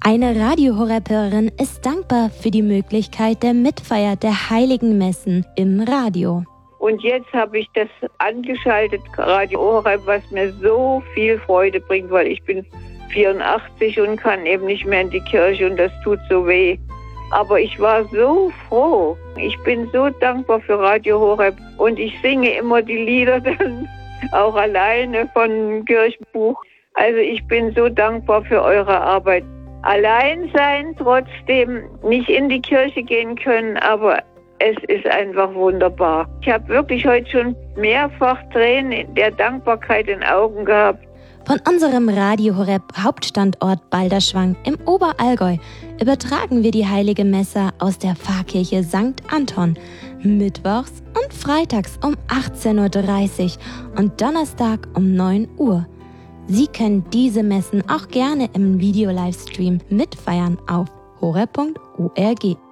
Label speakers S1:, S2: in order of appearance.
S1: Eine Radio-Horeb-Hörerin ist dankbar für die Möglichkeit der Mitfeier der heiligen Messen im Radio.
S2: Und jetzt habe ich das angeschaltet, Radio Horeb, was mir so viel Freude bringt, weil ich bin 84 und kann eben nicht mehr in die Kirche und das tut so weh. Aber ich war so froh. Ich bin so dankbar für Radio Horeb und ich singe immer die Lieder dann auch alleine von Kirchenbuch. Also ich bin so dankbar für eure Arbeit. Allein sein, trotzdem nicht in die Kirche gehen können, aber es ist einfach wunderbar. Ich habe wirklich heute schon mehrfach Tränen der Dankbarkeit in den Augen gehabt.
S1: Von unserem Radio Horeb Hauptstandort Balderschwang im Oberallgäu übertragen wir die Heilige Messe aus der Pfarrkirche St. Anton mittwochs und freitags um 18:30 Uhr und Donnerstag um 9 Uhr. Sie können diese Messen auch gerne im Video-Livestream mitfeiern auf horeb.org.